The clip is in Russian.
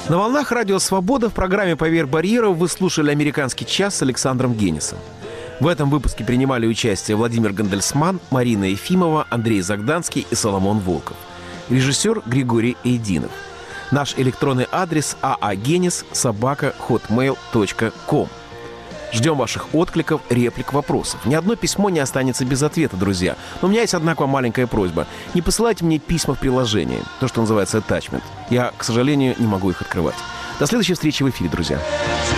На волнах Радио Свобода в программе «Поверх барьеров» вы слушали «Американский час» с Александром Генисом. В этом выпуске принимали участие Владимир Гандельсман, Марина Ефимова, Андрей Загданский и Соломон Волков. Режиссер Григорий Эйдинов. Наш электронный адрес aagenis@hotmail.com. Ждем ваших откликов, реплик, вопросов. Ни одно письмо не останется без ответа, друзья. Но у меня есть одна к вам маленькая просьба. Не посылайте мне письма в приложении, то, что называется attachment. Я, к сожалению, не могу их открывать. До следующей встречи в эфире, друзья.